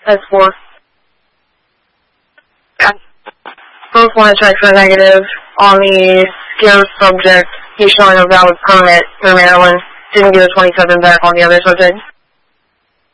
That's 4. Both want to check for negative on the scare subject. He's showing a valid permit for Maryland. Didn't get a 27 back on the other subject.